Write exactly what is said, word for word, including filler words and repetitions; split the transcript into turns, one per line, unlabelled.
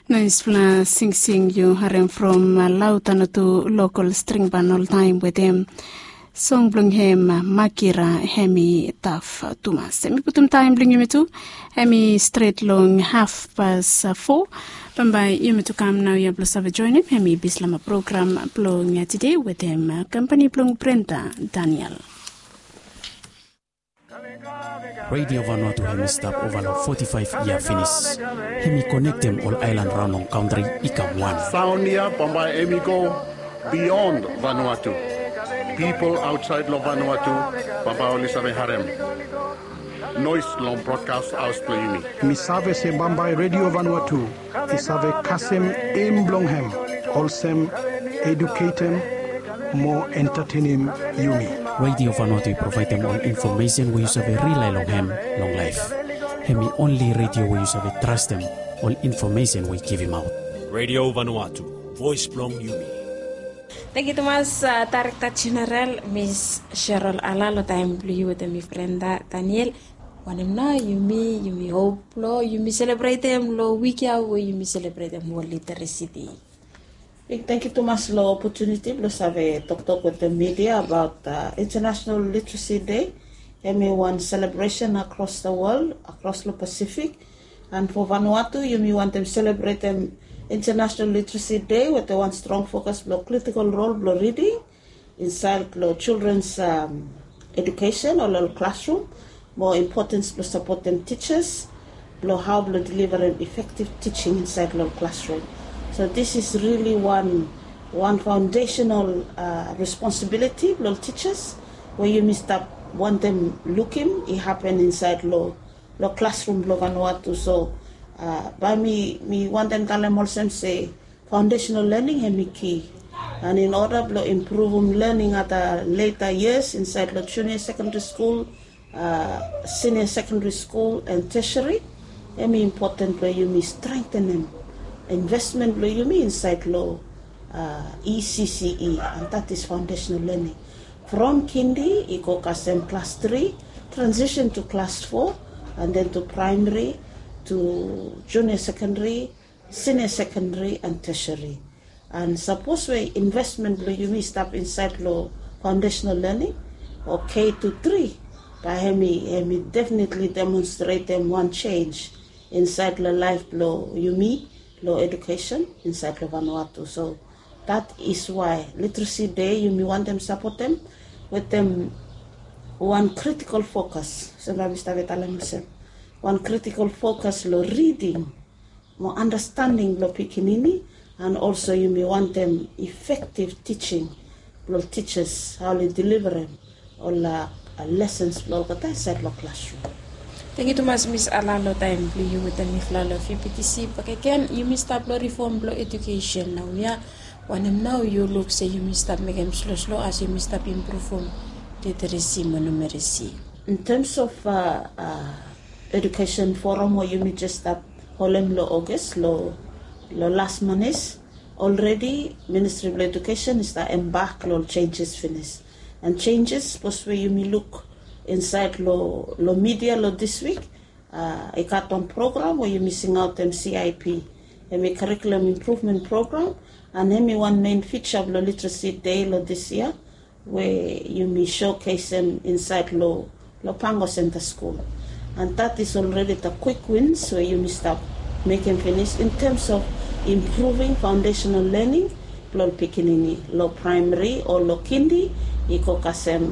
Nice pla sing sing you harem from uh, Lautana to local string band all time with them. Song blung hem Makira hemi taf tumas. Hemi putum time bling yumitu. Hemi straight long half past uh, four. Pambai yumitu kam now ya plus have join him. Hemi bislama program blowing today with him uh, company blung Brenda Daniel.
Radio Vanuatu hemi stop over forty-five year finish. Hemi connect them all island round on country ikam one.
Sound here, Pambai hemi go beyond Vanuatu. People outside of Vanuatu, Pambai oli save harem. Noise long broadcast house playing.
Mi save se Pambai Radio Vanuatu. Ti save kasem em blonghem. Olsem educatem more entertaining yumi.
Radio Vanuatu provide them all information we use have a rely long ham, long life. Hemi only radio we use have a trust them, all information we give him out.
Radio Vanuatu, voice blong yumi.
Thank you, Thomas. Uh, Director General, Miss Cheryl Alalo, time blue with me friend Daniel. One him now, yumi, yumi hope, lo, yumi celebrate them, lo, wiki out, yumi celebrate them, more literacy day.
Thank you, Thomas, for the opportunity to have a talk talk with the media about uh, International Literacy Day. M A one celebration across the world, across the Pacific. And for Vanuatu, you may want them celebrate them International Literacy Day with the one strong focus on critical role of reading inside the children's um, education or the classroom. More importance to support them teachers, how to deliver an effective teaching inside the classroom. So this is really one one foundational uh, responsibility for teachers, where you must want them looking. It happen inside lo lo classroom lo Vanuatu. So uh, by me me want them kalem also say foundational learning hemi key, and in order to improve learning at the later years inside the junior secondary school, uh, senior secondary school, and tertiary, hemi important where you must strengthen them. Investment lo you mean inside law uh, E C C E, and that is foundational learning. From kindy, you go kasem class three, transition to class four, and then to primary, to junior secondary, senior secondary, and tertiary. And suppose we investment lo you mean stop inside law foundational learning, or K to three, by hemi hemi definitely demonstrate them one change inside the life law you mean. Law education inside Vanuatu. So that is why Literacy Day, you may want them support them with them one critical focus. One critical focus lo reading, more understanding lo pikinini, and also you may want them effective teaching lo teachers how to deliver them all uh, lessons lo inside lo classroom.
Thank you, Thomas. Miss Alalo time blue you with the Niflalo F P T C. But again, you must stop law reform law education now. Yeah, when now you look say you must stop making slow slow as you must stop improve literacy numeracy.
In terms of uh, uh, education forum, where you may just stop Holem law August law law last month already Ministry of Education is that embark law changes finished and changes post where you may look. Inside lo lo media lo this week, uh, a carton program where you're missing out them C I P, a curriculum improvement program, and hemi one main feature of lo literacy day lo this year, where you may showcase them inside lo lo Pango Center School, and that is already the quick wins where you may start making finish in terms of improving foundational learning, lo pikinini, lo primary or lo kindi, iko kasem